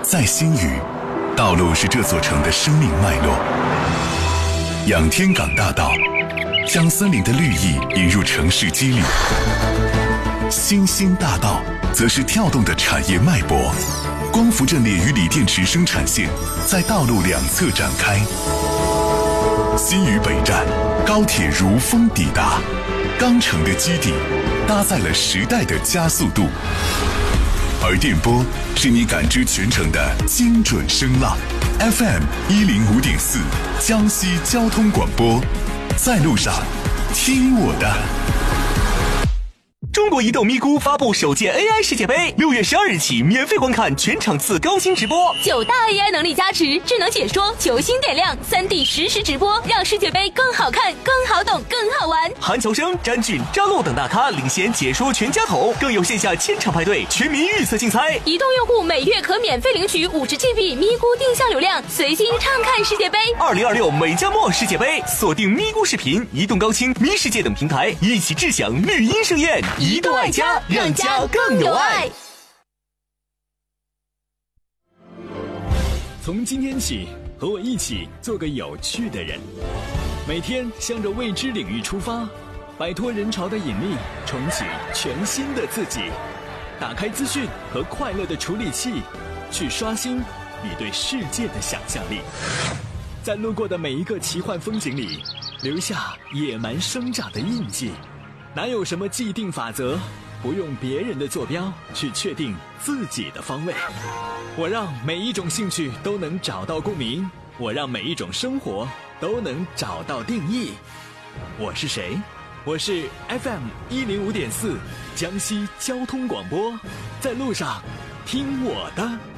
在新余，道路是这座城的生命脉络。仰天港大道将森林的绿意引入城市肌理，新兴大道则是跳动的产业脉搏。光伏阵列与锂电池生产线在道路两侧展开。新余北站，高铁如风抵达，钢城的基底搭载了时代的加速度。而电波是你感知全城的精准声浪。FM 105.4，江西交通广播，在路上听我的。 中国移动咪咕发布首届 AI 世界杯，6月12日起免费观看全场次高清直播 ，9大 AI 能力加持，智能解说，球星点亮，3D 实时直播，让世界杯更好看、更好懂、更好玩。 韩乔生、詹俊、张璐等大咖领衔解说全家桶，更有线下千场派对、全民预测竞猜。 移动用户每月可免费领取50GB 咪咕定向流量，随心畅看世界杯。 2026美加墨世界杯，锁定咪咕视频、移动高清、咪世界等平台，一起智享绿茵盛宴。移动爱家，让家更有爱。 从今天起，和我一起做个有趣的人，每天向着未知领域出发，摆脱人潮的引力，重启全新的自己。打开资讯和快乐的处理器，去刷新你对世界的想象力。在路过的每一个奇幻风景里，留下野蛮生长的印记。哪有什么既定法则，不用别人的坐标去确定自己的方位。我让每一种兴趣都能找到共鸣，我让每一种生活都能找到定义。我是谁？我是 FM 105.4江西交通广播，在路上听我的。